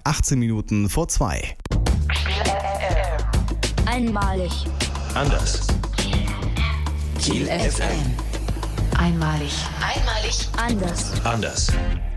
18 Minuten vor 2. Einmalig. Anders. Kiel FM. Einmalig. Einmalig. Anders. Anders.